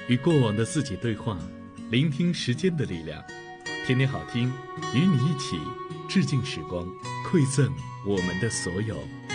与过往的自己对话，聆听时间的力量。天天好听，与你一起致敬时光，馈赠我们的所有。